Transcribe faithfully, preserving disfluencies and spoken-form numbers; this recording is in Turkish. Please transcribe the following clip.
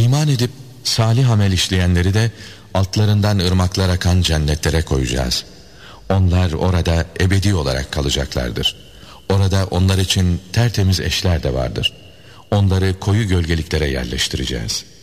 İman edip salih amel işleyenleri de altlarından ırmaklar akan cennetlere koyacağız. Onlar orada ebedi olarak kalacaklardır. Orada onlar için tertemiz eşler de vardır. Onları koyu gölgeliklere yerleştireceğiz.